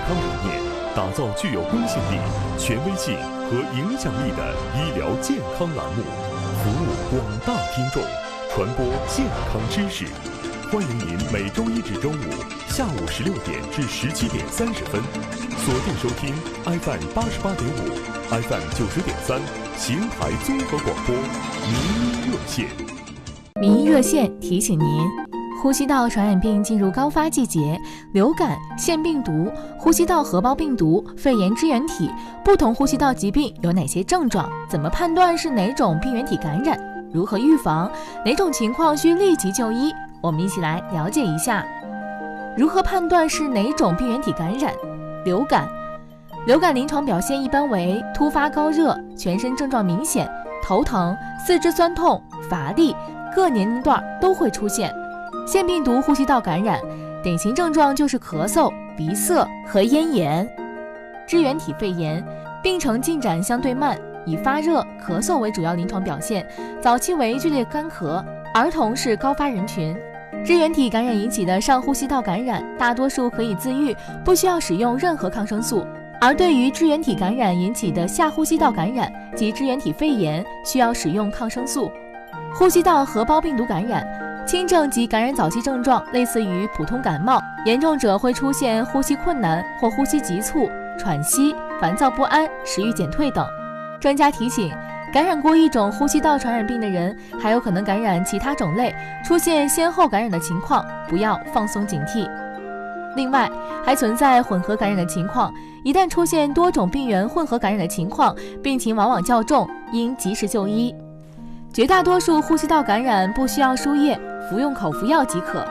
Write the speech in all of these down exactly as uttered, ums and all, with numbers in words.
康理念，打造具有公信力、权威性和影响力的医疗健康栏目，服务广大听众，传播健康知识。欢迎您每周一至周五下午十六点至十七点三十分，锁定收听 F M 八十八点五、F M 九十点三邢台综合广播民医热线。 民医热线提醒您，呼吸道传染病进入高发季节，流感、腺病毒、呼吸道合胞病毒、肺炎支原体，不同呼吸道疾病有哪些症状？怎么判断是哪种病原体感染？如何预防？哪种情况需立即就医？我们一起来了解一下。如何判断是哪种病原体感染？流感，流感临床表现一般为突发高热，全身症状明显，头疼、四肢酸痛、乏力，各年龄段都会出现。腺病毒呼吸道感染，典型症状就是咳嗽、鼻塞和咽炎。支原体肺炎，病程进展相对慢，以发热、咳嗽为主要临床表现，早期为剧烈干咳，儿童是高发人群。支原体感染引起的上呼吸道感染，大多数可以自愈，不需要使用任何抗生素。而对于支原体感染引起的下呼吸道感染及支原体肺炎，需要使用抗生素。呼吸道合胞病毒感染，轻症及感染早期症状类似于普通感冒，严重者会出现呼吸困难或呼吸急促、喘息、烦躁不安、食欲减退等。专家提醒，感染过一种呼吸道传染病的人，还有可能感染其他种类，出现先后感染的情况，不要放松警惕。另外，还存在混合感染的情况，一旦出现多种病原混合感染的情况，病情往往较重，应及时就医。绝大多数呼吸道感染不需要输液，服用口服药即可。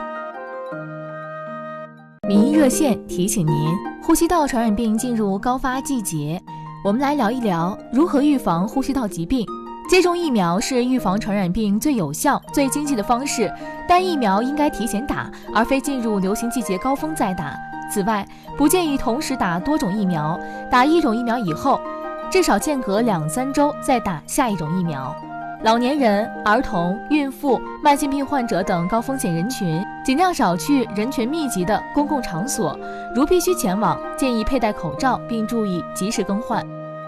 民医热线提醒您，呼吸道传染病进入高发季节，我们来聊一聊如何预防呼吸道疾病。接种疫苗是预防传染病最有效、最经济的方式，但疫苗应该提前打，而非进入流行季节高峰再打。此外，不建议同时打多种疫苗，打一种疫苗以后，至少间隔两三周再打下一种疫苗。老年人、儿童、孕妇、慢性病患者等高风险人群，尽量少去人群密集的公共场所。如必须前往，建议佩戴口罩，并注意及时更换。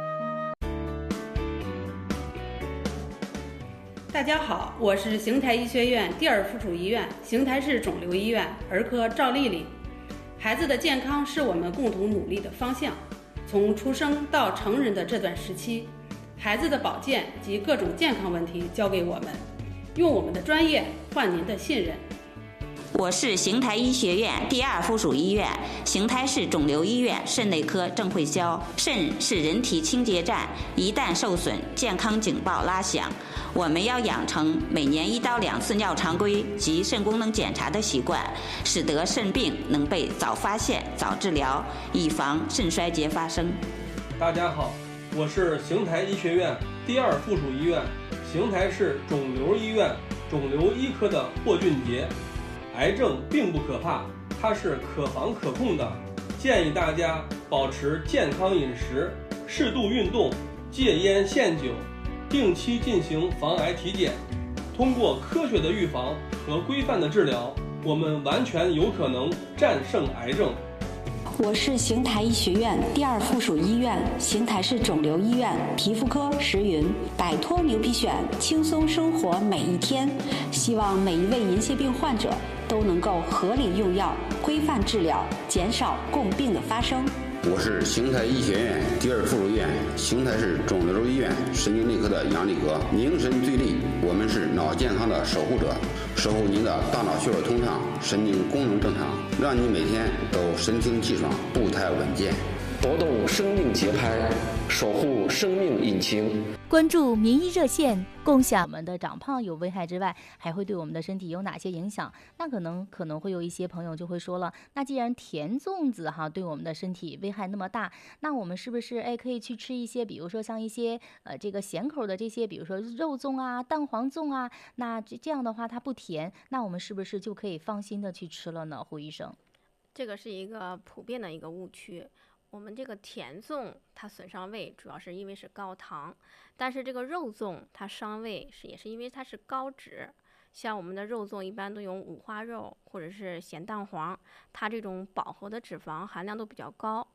大家好，我是邢台医学院第二附属医院邢台市肿瘤医院儿科赵丽丽。孩子的健康是我们共同努力的方向。从出生到成人的这段时期，孩子的保健及各种健康问题交给我们，用我们的专业换您的信任。 我是邢台医学院第二附属医院邢台市肿瘤医院肾内科郑慧霄。肾是人体清洁站，一旦受损，健康警报拉响。我们要养成每年一到两次尿常规及肾功能检查的习惯，使得肾病能被早发现、早治疗，以防肾衰竭发生。 大家好，我是邢台医学院第二附属医院邢台市肿瘤医院肿瘤医科的霍俊杰。癌症并不可怕，它是可防可控的，建议大家保持健康饮食，适度运动，戒烟限酒，定期进行防癌体检。通过科学的预防和规范的治疗，我们完全有可能战胜癌症。 我是邢台医学院第二附属医院邢台市肿瘤医院皮肤科石云。摆脱牛皮癣，轻松生活每一天。希望每一位银屑病患者都能够合理用药，规范治疗，减少共病的发生。 我是邢台医学院第二附属医院邢台市肿瘤医院神经内科的杨立革。凝神聚力，我们是脑健康的守护者，守护您的大脑血管通畅，神经功能正常，让你每天都神清气爽，步态稳健。 拨动生命节拍，守护生命引擎。 关注民医热线，共享我们的长胖有危害之外，还会对我们的身体有哪些影响？那可能可能会有一些朋友就会说了，那既然甜粽子哈对我们的身体危害那么大，那我们是不是哎可以去吃一些，比如说像一些呃这个咸口的这些，比如说肉粽啊、蛋黄粽啊，那这这样的话它不甜，那我们是不是就可以放心的去吃了呢？胡医生， 这个是一个普遍的一个误区。我们这个甜粽它损伤胃，主要是因为是高糖，但是这个肉粽它伤胃是也是因为它是高脂。像我们的肉粽一般都用五花肉或者是咸蛋黄，它这种饱和的脂肪含量都比较高，